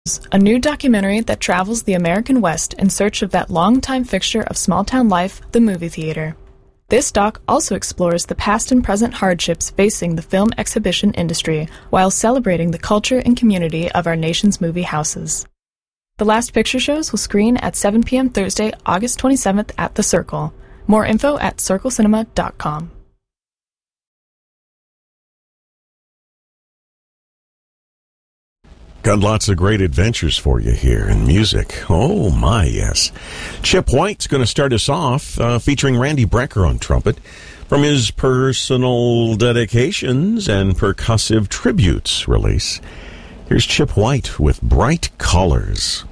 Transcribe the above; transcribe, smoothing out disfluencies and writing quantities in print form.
a new documentary that travels the American West in search of that longtime fixture of small-town life, the movie theater. This doc also explores the past and present hardships facing the film exhibition industry while celebrating the culture and community of our nation's movie houses. The Last Picture Shows will screen at 7 p.m. Thursday, August 27th at The Circle. More info at circlecinema.com. Got lots of great adventures for you here in music. Oh, my, yes. Chip White's going to start us off featuring Randy Brecker on trumpet from his personal dedications and percussive tributes release. Here's Chip White with Bright Colors.